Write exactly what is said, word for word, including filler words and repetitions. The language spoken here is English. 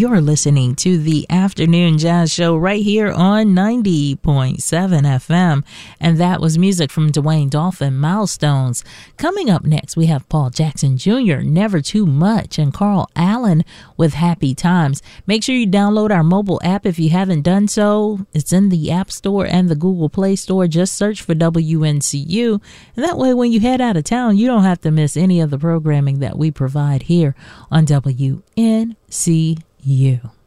You're listening to the Afternoon Jazz Show right here on ninety point seven F M. And that was music from Dwayne Dolphin, Milestones. Coming up next, we have Paul Jackson Junior, Never Too Much, and Carl Allen with Happy Times. Make sure you download our mobile app if you haven't done so. It's in the App Store and the Google Play Store. Just search for W N C U. And that way, when you head out of town, you don't have to miss any of the programming that we provide here on W N C U.